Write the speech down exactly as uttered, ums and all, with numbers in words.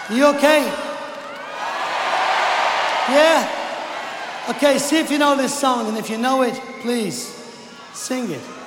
You okay? Yeah? Okay, see if you know this song, and if you know it, please sing it.